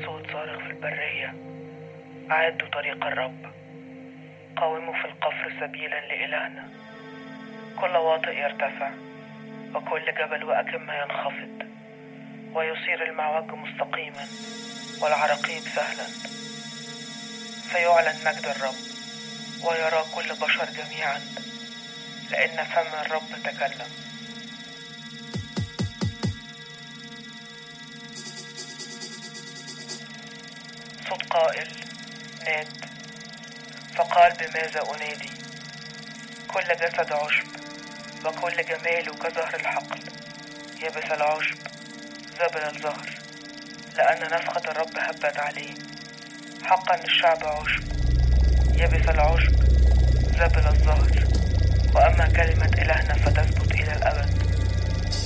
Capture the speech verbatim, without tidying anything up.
صوت صارخ في البرية: أعدوا طريق الرب، قاوموا في القفر سبيلا لإلهنا. كل واطئ يرتفع وكل جبل وأكمة ينخفض، ويصير المعوج مستقيما والعراقيب سهلا. فيعلن مجد الرب ويرى كل بشر جميعا، لأن فم الرب تكلم. صوت قائل: ناد. فقال: بماذا أنادي؟ كل جسد عشب وكل جماله كزهر الحقل، يبس العشب زبل الزهر، لأن نفخة الرب هبت عليه. حقا الشعب عشب، يبس العشب زبل الزهر، وأما كلمة إلهنا فتثبت إلى الأبد.